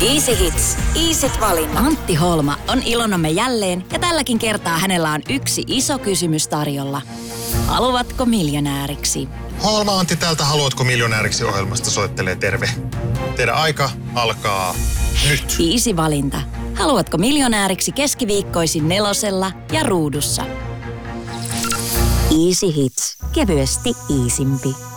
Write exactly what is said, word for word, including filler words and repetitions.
Easy Hits, Easyt valinnat. Antti Holma on ilonamme jälleen ja tälläkin kertaa hänellä on yksi iso kysymys tarjolla. Haluatko miljonääriksi? Holma Antti täältä Haluatko miljonääriksi -ohjelmasta soittelee terve. Teidän aika alkaa nyt. Easy valinta. Haluatko miljonääriksi keskiviikkoisin nelosella ja ruudussa? Easy Hits. Kevyesti iisimpi.